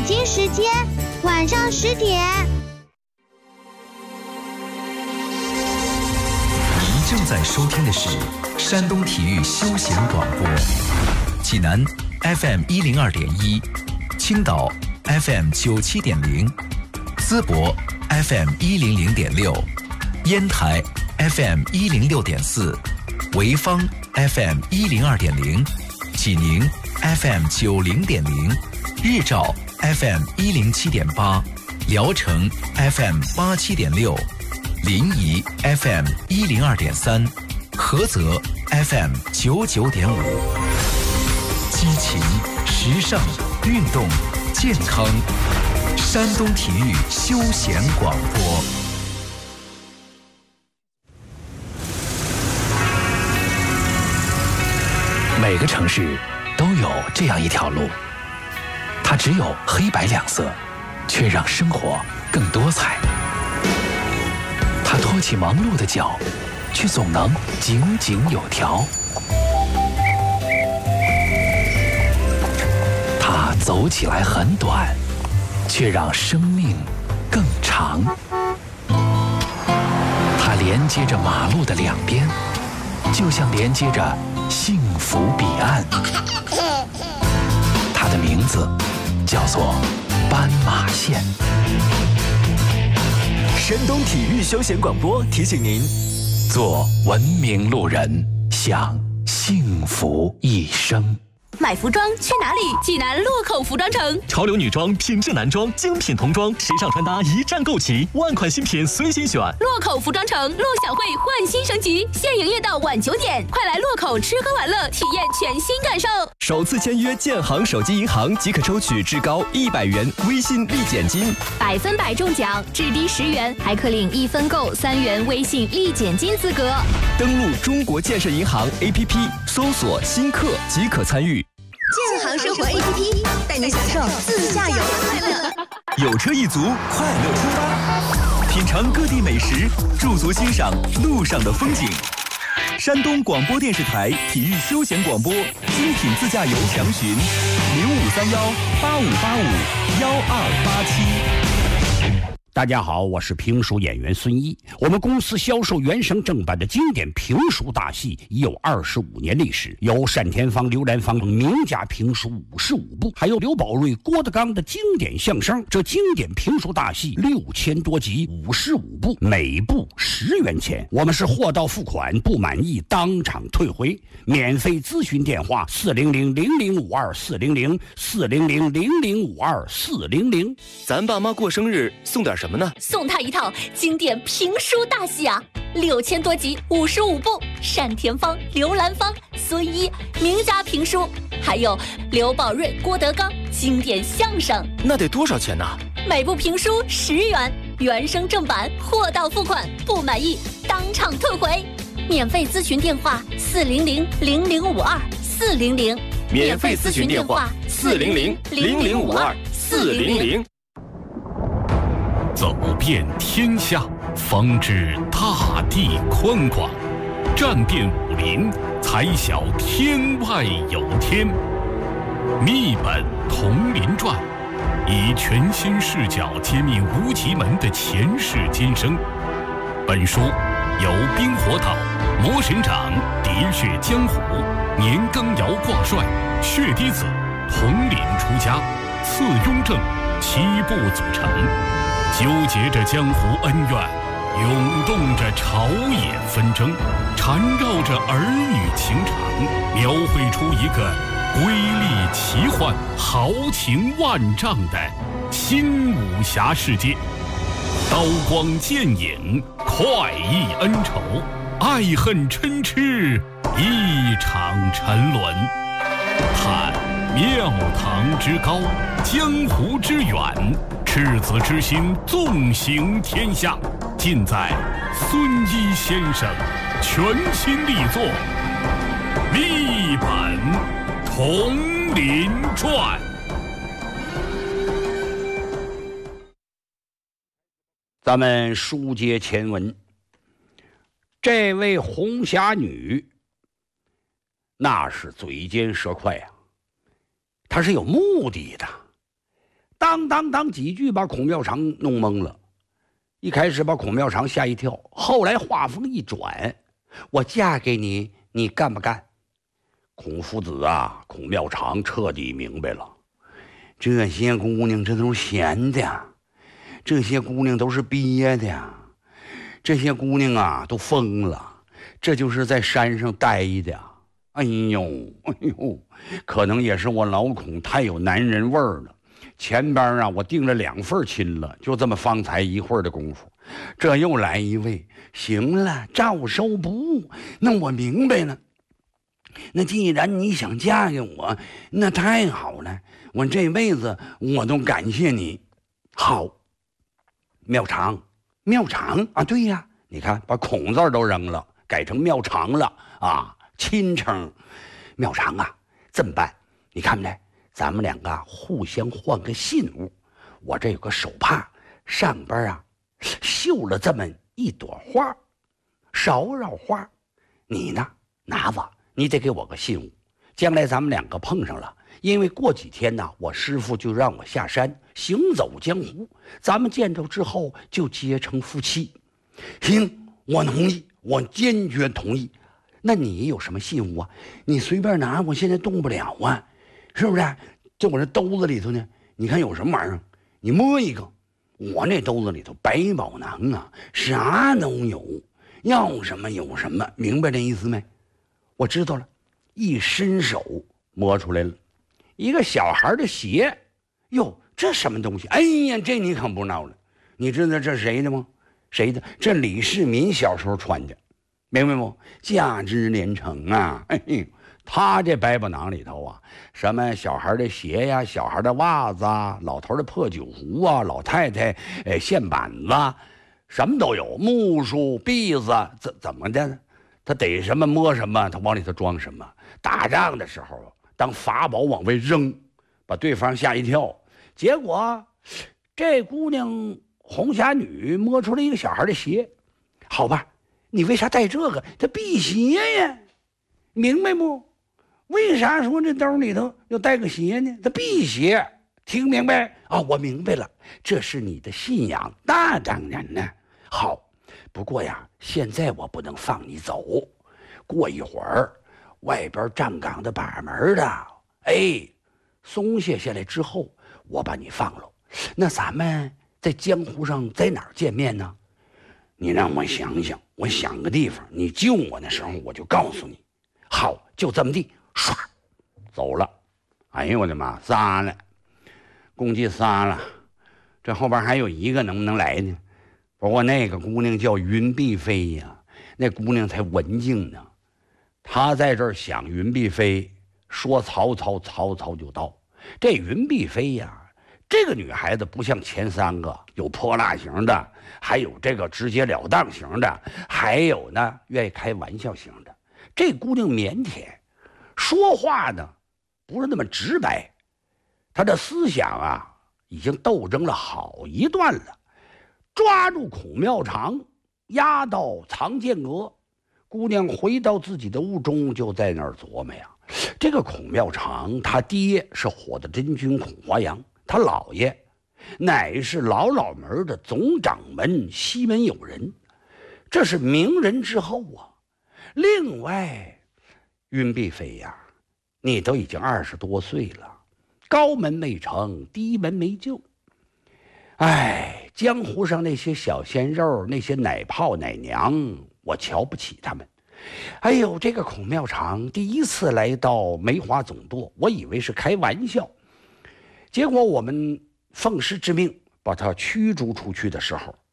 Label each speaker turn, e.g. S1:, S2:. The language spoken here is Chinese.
S1: 京时间晚上10点。
S2: 您正在收听的是山东体育休闲广播，济南 FM 102.1，青岛 FM 97.0，淄博 FM 100.6，烟台 FM 106.4，潍坊 FM 102.0，济宁 FM 90.0，日照 FM 107.8，聊城 FM 87.6，临沂 FM 102.3，菏泽 FM 99.5。激情、时尚、运动、健康，山东体育休闲广播。
S3: 每个城市都有这样一条路，它只有黑白两色，却让生活更多彩。它拖起忙碌的脚，却总能井井有条。它走起来很短，却让生命更长。它连接着马路的两边，就像连接着幸福彼岸。它的名字叫做斑马线。
S4: 山东体育休闲广播提醒您：
S3: 做文明路人，享幸福一生。
S5: 买服装去哪里？济南洛口服装城，
S4: 潮流女装、品质男装、精品童装、时尚穿搭一站购齐，万款新品随心选。
S5: 洛口服装城陆小慧焕新升级，现营业到晚9点，快来洛口吃喝玩乐，体验全新感受。
S4: 首次签约建行手机银行即可抽取至高100元微信立减金
S5: ，100%中奖，至低10元，还可领1分购3元微信立减金资格。
S4: 登录中国建设银行 APP， 搜索新客即可参与。
S6: 建行生活 APP 带你享受自驾游的快乐，
S4: 有车一族，快乐出发，品尝各地美食，驻足欣赏路上的风景。山东广播电视台体育休闲广播精品自驾游详询053185851287。
S7: 大家好，我是评书演员孙一。我们公司销售原声正版的经典评书大戏已有25年历史，有单田芳、刘兰芳等名家评书55部，还有刘宝瑞、郭德纲的经典相声。这经典评书大戏6000多集，55部，每部10元钱。我们是货到付款，不满意当场退回。免费咨询电话400-0052-400，400-0052-400。
S4: 咱爸妈过生日送点什么呢？
S5: 送他一套经典评书大戏啊，6000多集，55部，单田芳、刘兰芳、孙一名家评书，还有刘宝瑞、郭德纲经典相声。
S4: 那得多少钱呢？
S5: 每部评书10元，原声正版，货到付款，不满意当场退回。免费咨询电话400-0052-400，
S4: 免费咨询电话400-0052-400。
S8: 走遍天下，方知大地宽广；战遍武林，才晓天外有天。密本同林传，以全新视角揭秘无极门的前世今生。本书由冰火岛、魔神掌、喋血江湖、年羹尧挂帅、血滴子、统领出家、次雍正7部组成，纠结着江湖恩怨，涌动着朝野纷争，缠绕着儿女情长，描绘出一个瑰丽奇幻、豪情万丈的新武侠世界。刀光剑影，快意恩仇，爱恨嗔痴，一场沉沦。探庙堂之高，江湖之远，赤子之心纵行天下，尽在孙一先生全新力作《密本同林传》。
S7: 咱们书接前文，这位红霞女那是嘴尖舌快啊，她是有目的的。 当几句把孔妙长弄懵了。一开始把孔妙长吓一跳，后来话锋一转，我嫁给你，你干不干？孔夫子啊，孔妙长彻底明白了，这些姑娘这都是闲的，这些姑娘都是憋的，这些姑娘啊都疯了，这就是在山上待的。哎呦，可能也是我老孔太有男人味儿了。前边啊，我订了2份亲了，就这么方才一会儿的功夫，这又来一位。行了，照收不误。那我明白了。那既然你想嫁给我，那太好了，我这辈子我都感谢你。好，妙长啊，对呀，你看把孔字都扔了，改成妙长了啊，亲称。妙长啊，这么办？你看不来？咱们2个互相换个信物，我这有个手帕，上边啊绣了这么一朵花，芍药花。你呢，拿吧，你得给我个信物，将来咱们2个碰上了，因为过几天呢，我师父就让我下山行走江湖，咱们见着之后就结成夫妻。行，我同意，我坚决同意。那你有什么信物啊？你随便拿，我现在动不了啊。是不是？就我这兜子里头呢，你看有什么玩意儿？你摸一个，我那兜子里头百宝囊啊，啥都有，要什么有什么，明白这意思没？我知道了，一伸手摸出来了，一个小孩的鞋。哟，这什么东西？哎呀，这你可不闹了。你知道这是谁的吗？谁的？这李世民小时候穿的，明白不？价值连城啊！哎呦。他这百宝囊里头啊，什么小孩的鞋呀、小孩的袜子啊、老头的破酒壶啊、老太太线板子，什么都有。木梳、篦子，怎么的？他逮什么摸什么，他往里头装什么。打仗的时候当法宝往外扔，把对方吓一跳。结果这姑娘红霞女摸出来一个小孩的鞋，好吧，你为啥带这个？它辟邪呀，明白不？为啥说这兜里头要带个鞋呢？它辟邪，听明白啊？我明白了，这是你的信仰，那当然呢。好，不过呀，现在我不能放你走，过一会儿，外边站岗的把门的，松懈下来之后，我把你放了。那咱们在江湖上在哪儿见面呢？你让我想想，我想个地方，你救我的时候我就告诉你。好，就这么地。唰，走了。哎呦我的妈，3了，共计3了。这后边还有一个能不能来呢？不过那个姑娘叫云碧飞呀，那姑娘才文静呢。她在这儿想云碧飞，说曹操，曹操就到。这云碧飞呀，这个女孩子不像前3个，有泼辣型的，还有这个直截了当型的，还有呢愿意开玩笑型的。这姑娘腼腆，说话呢不是那么直白，她的思想啊已经斗争了好一段了。抓住孔妙长，押到藏剑阁。姑娘回到自己的屋中，就在那儿琢磨呀，这个孔妙长他爹是火的真君孔华阳，他姥爷乃是老门的总掌门西门友人，这是名人之后啊。另外云碧飞呀，你都已经20多岁了，高门未成，低门没救。江湖上那些小鲜肉，那些奶泡奶娘，我瞧不起他们。这个孔妙长第一次来到梅花总舵，我以为是开玩笑，结果我们奉师之命把他驱逐出去的时候，